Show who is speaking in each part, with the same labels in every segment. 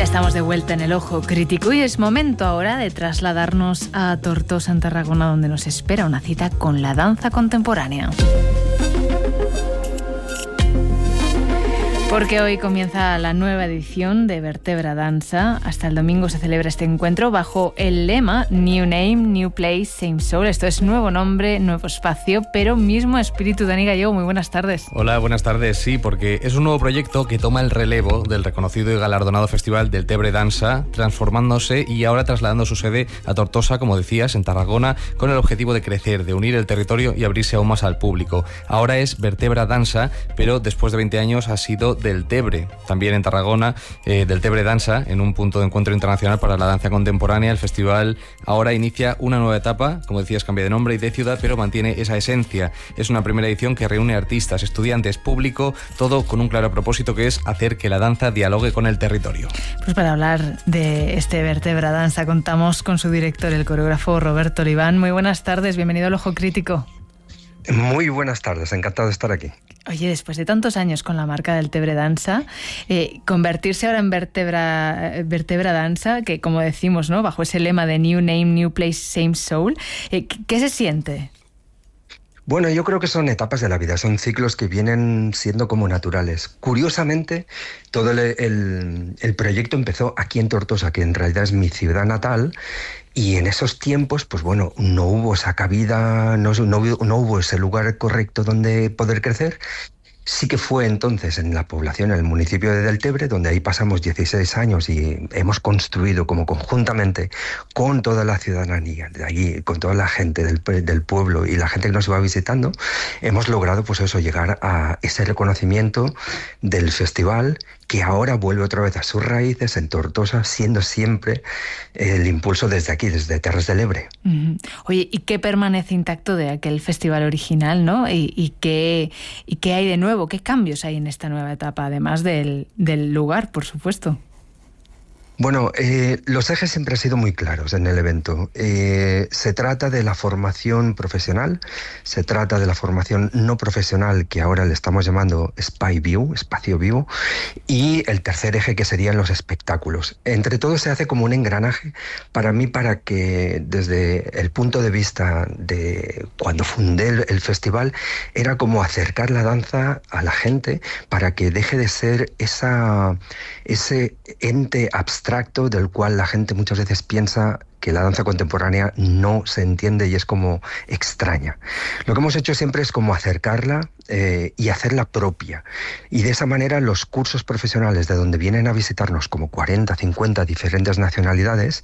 Speaker 1: Ya estamos de vuelta en el Ojo Crítico y es momento ahora de trasladarnos a Tortosa, en Tarragona, donde nos espera una cita con la danza contemporánea. Porque hoy comienza la nueva edición de Vertebra Dansa. Hasta el domingo se celebra este encuentro bajo el lema New Name, New Place, Same Soul. Esto es nuevo nombre, nuevo espacio, pero mismo espíritu. Dani Gallego, muy buenas tardes.
Speaker 2: Hola, buenas tardes. Sí, porque es un nuevo proyecto que toma el relevo del reconocido y galardonado Festival del Tebre Dansa, transformándose y ahora trasladando su sede a Tortosa, como decías, en Tarragona, con el objetivo de crecer, de unir el territorio y abrirse aún más al público. Ahora es Vertebra Dansa, pero después de 20 años ha sido del Tebre, también en Tarragona, del Tebre Dansa, en un punto de encuentro internacional para la danza contemporánea. El festival ahora inicia una nueva etapa, como decías, cambia de nombre y de ciudad, pero mantiene esa esencia. Es una primera edición que reúne artistas, estudiantes, público, todo con un claro propósito, que es hacer que la danza dialogue con el territorio.
Speaker 1: Pues para hablar de este Vertebra Dansa contamos con su director, el coreógrafo Roberto Oliván. Muy buenas tardes, bienvenido al Ojo Crítico.
Speaker 3: Muy buenas tardes, encantado de estar aquí.
Speaker 1: Oye, después de tantos años con la marca del Tebre Dansa, convertirse ahora en Vertebra Dansa, que como decimos, ¿no?, bajo ese lema de New Name, New Place, Same Soul, ¿qué se siente?
Speaker 3: Bueno, yo creo que son etapas de la vida, son ciclos que vienen siendo como naturales. Curiosamente, todo el proyecto empezó aquí en Tortosa, que en realidad es mi ciudad natal, y en esos tiempos, pues bueno, no hubo esa cabida, no hubo ese lugar correcto donde poder crecer. Sí que fue entonces en la población, en el municipio de Deltebre, donde ahí pasamos 16 años y hemos construido como conjuntamente con toda la ciudadanía de allí, con toda la gente del pueblo y la gente que nos iba visitando, hemos logrado pues eso, llegar a ese reconocimiento del festival, que ahora vuelve otra vez a sus raíces en Tortosa, siendo siempre el impulso desde aquí, desde Terres del Ebre.
Speaker 1: Oye, ¿y qué permanece intacto de aquel festival original, ¿no? ¿Y qué hay de nuevo? ¿Qué cambios hay en esta nueva etapa, además del lugar, por supuesto?
Speaker 3: Bueno, los ejes siempre han sido muy claros en el evento. Se trata de la formación profesional, se trata de la formación no profesional, que ahora le estamos llamando Spy View, espacio vivo, y el tercer eje, que serían los espectáculos. Entre todo se hace como un engranaje para mí, para que desde el punto de vista de cuando fundé el festival, era como acercar la danza a la gente para que deje de ser ese ente abstracto del cual la gente muchas veces piensa que la danza contemporánea no se entiende y es como extraña. Lo que hemos hecho siempre es como acercarla y hacerla propia. Y de esa manera los cursos profesionales, de donde vienen a visitarnos como 40, 50 diferentes nacionalidades,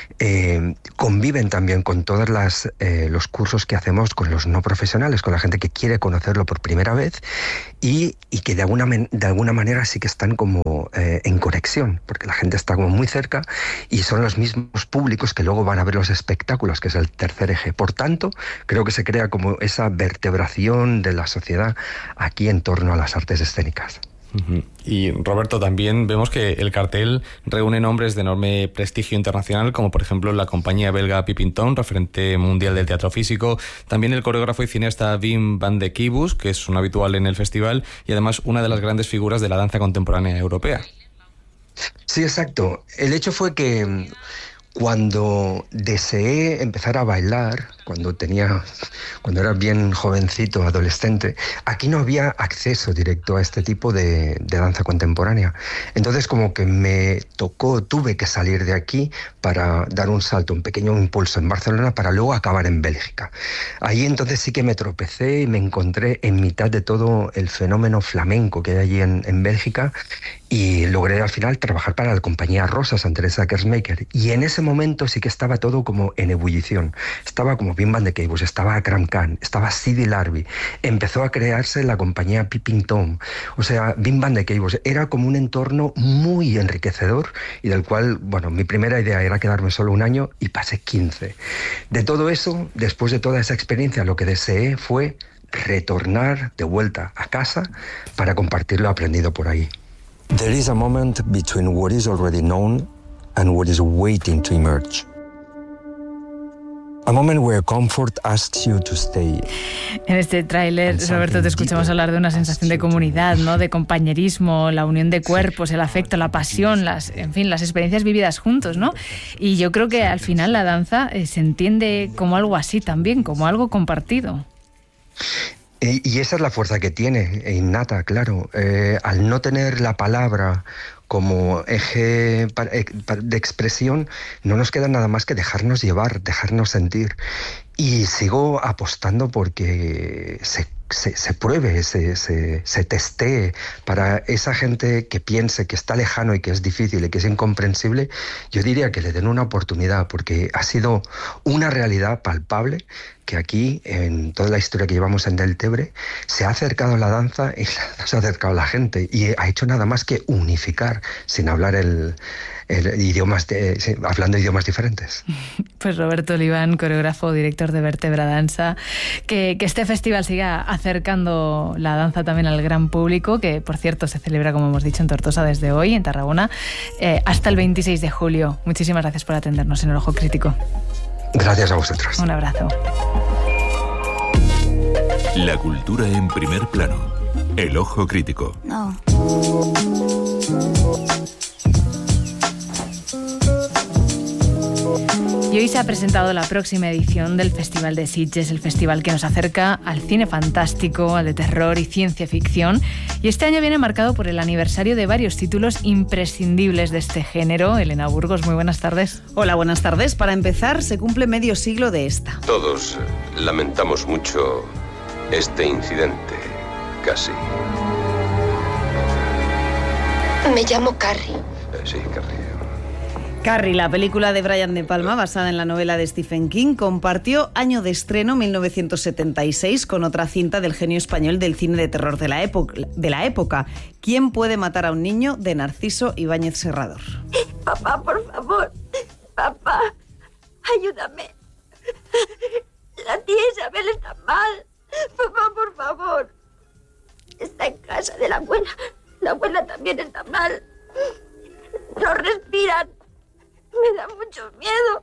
Speaker 3: conviven también con todos los cursos que hacemos con los no profesionales, con la gente que quiere conocerlo por primera vez y que de alguna manera sí que están como en conexión, porque la gente está como muy cerca y son los mismos públicos que luego van a ver los espectáculos, que es el tercer eje. Por tanto, creo que se crea como esa vertebración de la sociedad aquí en torno a las artes escénicas.
Speaker 2: Y Roberto, también vemos que el cartel reúne nombres de enorme prestigio internacional, como por ejemplo la compañía belga Pipinton, referente mundial del teatro físico, también el coreógrafo y cineasta Wim van de Keibus, que es un habitual en el festival y además una de las grandes figuras de la danza contemporánea europea.
Speaker 3: Sí, exacto. El hecho fue que cuando deseé empezar a bailar, cuando era bien jovencito, adolescente, aquí no había acceso directo a este tipo de danza contemporánea. Entonces como que tuve que salir de aquí para dar un salto, un pequeño impulso en Barcelona, para luego acabar en Bélgica. Ahí entonces sí que me tropecé y me encontré en mitad de todo el fenómeno flamenco que hay allí en Bélgica, y logré al final trabajar para la compañía Rosa, Santa Teresa Kersmaker. Y en ese momento sí que estaba todo como en ebullición. Estaba como Wim van de Keibus, estaba Akram Khan, estaba Sidi Larbi. Empezó a crearse la compañía Pipinton. O sea, Wim van de Keibus era como un entorno muy enriquecedor y del cual, bueno, mi primera idea era quedarme solo un año y pasé 15. De todo eso, después de toda esa experiencia, lo que deseé fue retornar de vuelta a casa para compartir lo aprendido por ahí. There is a moment between what is already known and what is waiting to emerge. A moment where comfort asks you to stay.
Speaker 1: En este tráiler, Roberto, te escuchamos hablar de una sensación de comunidad, ¿no? De compañerismo, la unión de cuerpos, el afecto, la pasión, las experiencias vividas juntos, ¿no? Y yo creo que al final la danza se entiende como algo así también, como algo compartido.
Speaker 3: Y esa es la fuerza que tiene, innata, claro. Al no tener la palabra como eje de expresión, no nos queda nada más que dejarnos llevar, dejarnos sentir. Y sigo apostando porque se pruebe, se testee para esa gente que piense que está lejano y que es difícil y que es incomprensible. Yo diría que le den una oportunidad, porque ha sido una realidad palpable que aquí, en toda la historia que llevamos en Deltebre, se ha acercado la danza y se ha acercado la gente y ha hecho nada más que unificar, sin hablar hablando idiomas diferentes.
Speaker 1: Pues Roberto Oliván, coreógrafo, director de Vertebra Dansa, que este festival siga acercando la danza también al gran público, que por cierto se celebra, como hemos dicho, en Tortosa desde hoy, en Tarragona, hasta el 26 de julio. Muchísimas gracias por atendernos en El Ojo Crítico.
Speaker 3: Gracias a vosotros.
Speaker 1: Un abrazo.
Speaker 4: La cultura en primer plano. El Ojo Crítico.
Speaker 5: No.
Speaker 1: Y hoy se ha presentado la próxima edición del Festival de Sitges, el festival que nos acerca al cine fantástico, al de terror y ciencia ficción. Y este año viene marcado por el aniversario de varios títulos imprescindibles de este género. Elena Burgos, muy buenas tardes.
Speaker 6: Hola, buenas tardes. Para empezar, se cumple medio siglo de esta.
Speaker 7: Todos lamentamos mucho este incidente, casi.
Speaker 5: Me llamo Carrie.
Speaker 7: Sí, Carrie.
Speaker 6: Carrie, la película de Brian De Palma, basada en la novela de Stephen King, compartió año de estreno 1976 con otra cinta del genio español del cine de terror de la época, ¿Quién puede matar a un niño?, de Narciso Ibáñez Serrador.
Speaker 5: Papá, por favor. Papá, ayúdame. La tía Isabel está mal. Papá, por favor. Está en casa de la abuela. La abuela también está mal. No respiran. Me da mucho miedo.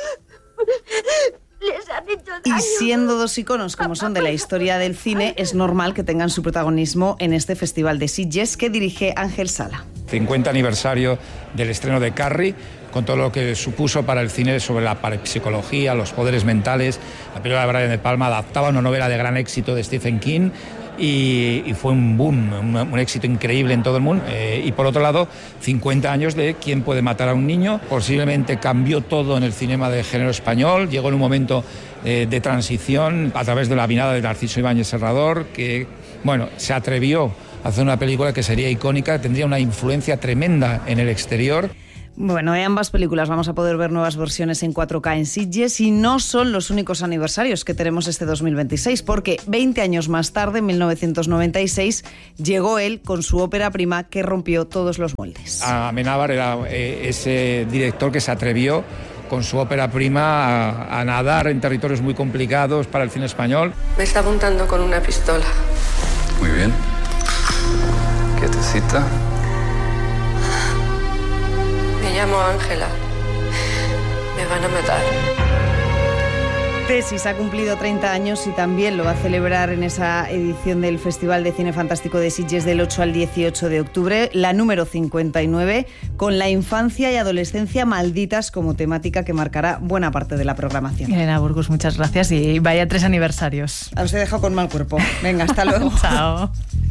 Speaker 5: Les han hecho daño.
Speaker 6: Y siendo dos iconos como son de la historia del cine, es normal que tengan su protagonismo en este Festival de Sitges que dirige Ángel Sala.
Speaker 8: 50 aniversario del estreno de Carrie, con todo lo que supuso para el cine sobre la parapsicología, los poderes mentales. La película de Brian De Palma adaptaba una novela de gran éxito de Stephen King y fue un boom, un éxito increíble en todo el mundo. Y por otro lado, 50 años de ¿Quién puede matar a un niño? Posiblemente cambió todo en el cinema de género español, llegó en un momento de transición a través de la mirada de Narciso Ibáñez Serrador, que se atrevió a hacer una película que sería icónica, tendría una influencia tremenda en el exterior.
Speaker 6: Bueno, de ambas películas vamos a poder ver nuevas versiones en 4K en Sitges y no son los únicos aniversarios que tenemos este 2026, porque 20 años más tarde, en 1996, llegó él con su ópera prima que rompió todos los moldes.
Speaker 8: Amenábar era ese director que se atrevió con su ópera prima a nadar en territorios muy complicados para el cine español.
Speaker 9: Me está apuntando con una pistola.
Speaker 10: Muy bien. Quietecita.
Speaker 9: Me llamo Ángela. Me van a matar.
Speaker 6: Tesis ha cumplido 30 años y también lo va a celebrar en esa edición del Festival de Cine Fantástico de Sitges del 8 al 18 de octubre, la número 59, con la infancia y adolescencia malditas como temática que marcará buena parte de la programación.
Speaker 1: Elena Burgos, muchas gracias y vaya 3 aniversarios.
Speaker 6: Os he dejado con mal cuerpo. Venga, hasta luego.
Speaker 1: Chao.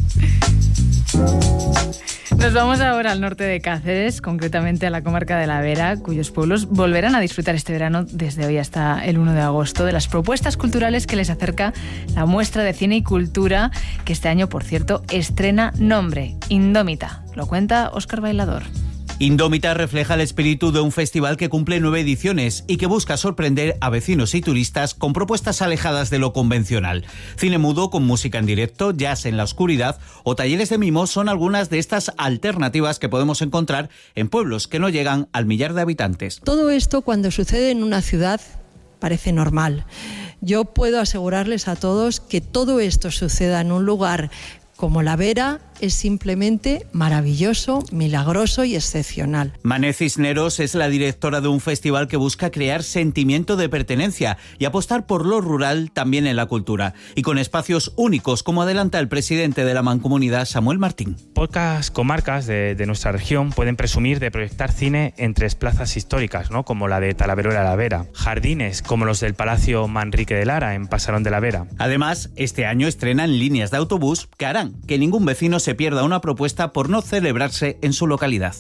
Speaker 1: Nos vamos ahora al norte de Cáceres, concretamente a la comarca de La Vera, cuyos pueblos volverán a disfrutar este verano desde hoy hasta el 1 de agosto de las propuestas culturales que les acerca la muestra de cine y cultura que este año, por cierto, estrena nombre, Indómita. Lo cuenta Óscar Bailador.
Speaker 11: Indómita refleja el espíritu de un festival que cumple 9 ediciones y que busca sorprender a vecinos y turistas con propuestas alejadas de lo convencional. Cine mudo con música en directo, jazz en la oscuridad o talleres de mimo son algunas de estas alternativas que podemos encontrar en pueblos que no llegan al millar de habitantes.
Speaker 12: Todo esto, cuando sucede en una ciudad, parece normal. Yo puedo asegurarles a todos que todo esto suceda en un lugar como La Vera es simplemente maravilloso, milagroso y excepcional.
Speaker 11: Mané Cisneros es la directora de un festival que busca crear sentimiento de pertenencia y apostar por lo rural también en la cultura, y con espacios únicos, como adelanta el presidente de la Mancomunidad, Samuel Martín.
Speaker 10: Pocas comarcas de nuestra región pueden presumir de proyectar cine en 3 plazas históricas, ¿no?, como la de Talavera de la Vera, jardines como los del Palacio Manrique de Lara en Pasarón de la Vera.
Speaker 11: Además, este año estrenan líneas de autobús que harán que ningún vecino se pierda una propuesta por no celebrarse en su localidad.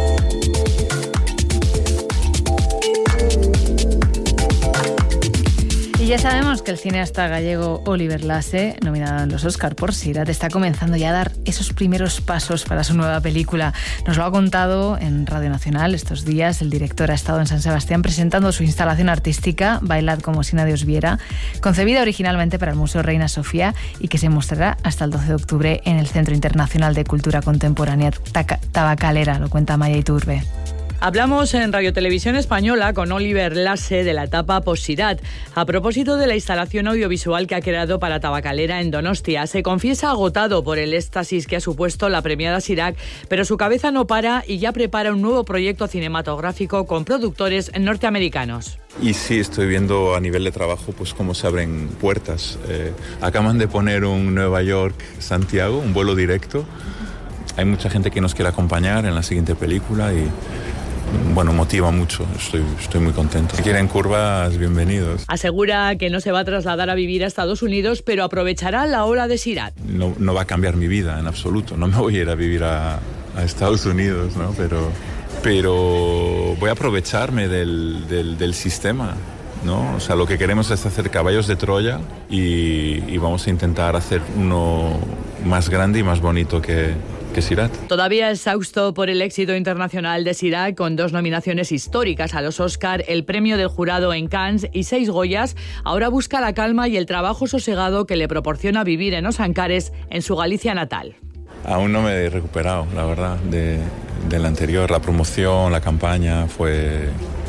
Speaker 1: Y ya sabemos que el cineasta gallego Oliver Lasse, nominado en los Oscar por Sirat, está comenzando ya a dar esos primeros pasos para su nueva película. Nos lo ha contado en Radio Nacional estos días. El director ha estado en San Sebastián presentando su instalación artística, Bailad como si nadie os viera, concebida originalmente para el Museo Reina Sofía y que se mostrará hasta el 12 de octubre en el Centro Internacional de Cultura Contemporánea Tabacalera. Lo cuenta Maya Iturbe.
Speaker 13: Hablamos en Radio Televisión Española con Oliver Lasse de la etapa post-Sirat. A propósito de la instalación audiovisual que ha creado para Tabacalera en Donostia, se confiesa agotado por el éxtasis que ha supuesto la premiada Sirac, pero su cabeza no para y ya prepara un nuevo proyecto cinematográfico con productores norteamericanos.
Speaker 14: Y sí, estoy viendo a nivel de trabajo pues cómo se abren puertas. Acaban de poner un Nueva York-Santiago, un vuelo directo. Hay mucha gente que nos quiere acompañar en la siguiente película y bueno, motiva mucho, estoy muy contento. Si quieren curvas, bienvenidos.
Speaker 13: Asegura que no se va a trasladar a vivir a Estados Unidos, pero aprovechará la ola de Sirat.
Speaker 14: No va a cambiar mi vida en absoluto, no me voy a ir a vivir a Estados Unidos, ¿no? Pero voy a aprovecharme del sistema, ¿no? O sea, lo que queremos es hacer caballos de Troya y vamos a intentar hacer uno más grande y más bonito que Sirat.
Speaker 13: Todavía exhausto por el éxito internacional de Sirat, con 2 nominaciones históricas a los Oscar, el premio del jurado en Cannes y 6 Goyas, ahora busca la calma y el trabajo sosegado que le proporciona vivir en Osancares, en su Galicia natal.
Speaker 14: Aún no me he recuperado, la verdad, del anterior. La promoción, la campaña fue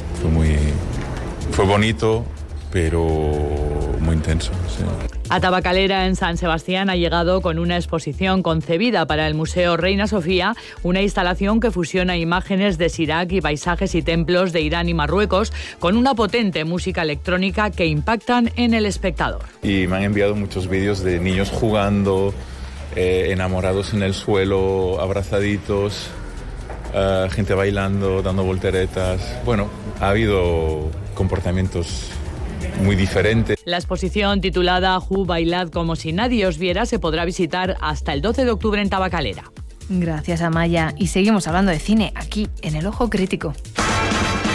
Speaker 14: bonito, pero muy intenso, sí.
Speaker 13: A Tabacalera, en San Sebastián, ha llegado con una exposición concebida para el Museo Reina Sofía, una instalación que fusiona imágenes de Sirac y paisajes y templos de Irán y Marruecos, con una potente música electrónica que impactan en el espectador.
Speaker 14: Y me han enviado muchos vídeos de niños jugando, enamorados en el suelo, abrazaditos, gente bailando, dando volteretas. Bueno, ha habido comportamientos muy diferente.
Speaker 13: La exposición titulada Ju Bailad como si nadie os viera se podrá visitar hasta el 12 de octubre en Tabacalera.
Speaker 1: Gracias, Amaya. Y seguimos hablando de cine aquí en El Ojo Crítico.